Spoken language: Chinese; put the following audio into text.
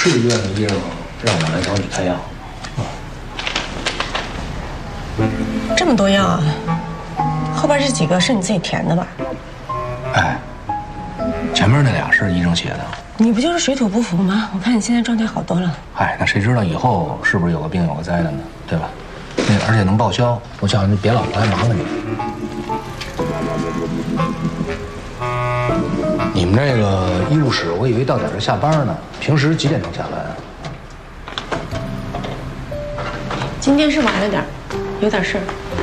市医院的医生让我来找你开药。 这么多药啊？后边这几个是你自己填的吧？ 哎，前面那俩是医生写的。 你不就是水土不服吗？我看你现在状态好多了。 哎，那谁知道以后是不是有个病有个灾的呢？对吧？那而且能报销，我想你别老来忙了你。你们这个医务室，我以为到点就下班呢。平时几点钟下班啊？ 今天是晚了点，有点事儿。